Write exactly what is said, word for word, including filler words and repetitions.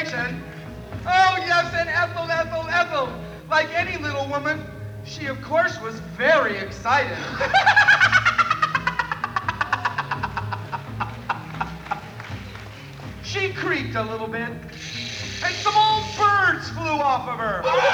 congratulations. Oh, yes, and Ethel, Ethel, Ethel. Like any little woman, she, of course, was very excited. She creaked a little bit, and some old birds flew off of her.